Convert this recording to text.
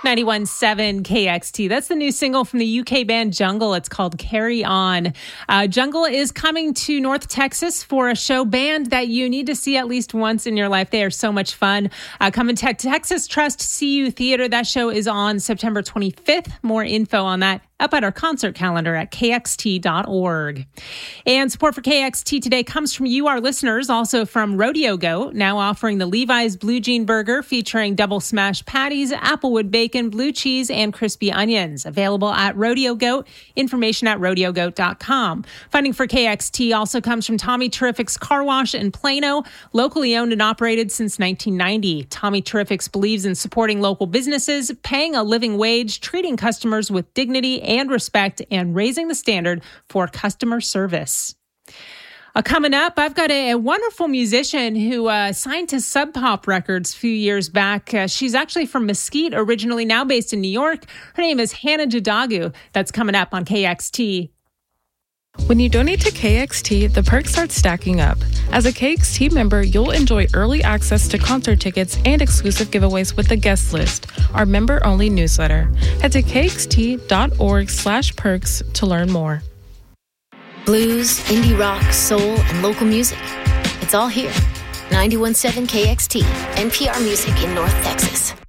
91.7 KXT. That's the new single from the UK band Jungle. It's called Carry On. Jungle is coming to North Texas for a show, band that you need to see at least once in your life. They are so much fun. Coming to Texas Trust CU Theater. That show is on September 25th. More info on that up at our concert calendar at kxt.org. And support for KXT today comes from you, our listeners, also from Rodeo Goat, now offering the Levi's Blue Jean Burger featuring double smash patties, applewood bacon, blue cheese, and crispy onions. Available at Rodeo Goat. Information at rodeogoat.com. Funding for KXT also comes from Tommy Terrific's Car Wash in Plano, locally owned and operated since 1990. Tommy Terrific's believes in supporting local businesses, paying a living wage, treating customers with dignity and respect, and raising the standard for customer service. Coming up, I've got a wonderful musician who signed to Sub Pop Records a few years back. She's actually from Mesquite, originally, now based in New York. Her name is Hannah Jadagu. That's coming up on KXT. When you donate to KXT, the perks start stacking up. As a KXT member, you'll enjoy early access to concert tickets and exclusive giveaways with the guest list, our member-only newsletter. Head to kxt.org/perks to learn more. Blues, indie rock, soul, and local music. It's all here. 91.7 KXT, NPR Music in North Texas.